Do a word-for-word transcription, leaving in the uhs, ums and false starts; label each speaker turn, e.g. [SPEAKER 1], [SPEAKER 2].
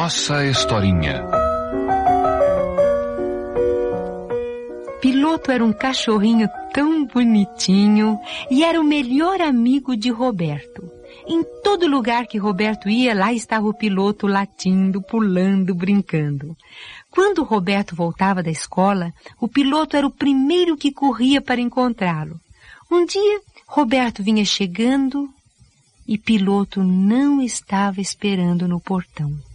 [SPEAKER 1] Nossa Historinha.
[SPEAKER 2] Piloto era um cachorrinho tão bonitinho e era o melhor amigo de Roberto. Em todo lugar que Roberto ia, lá estava o Piloto latindo, pulando, brincando. Quando Roberto voltava da escola, o Piloto era o primeiro que corria para encontrá-lo. Um dia, Roberto vinha chegando e Piloto não estava esperando no portão.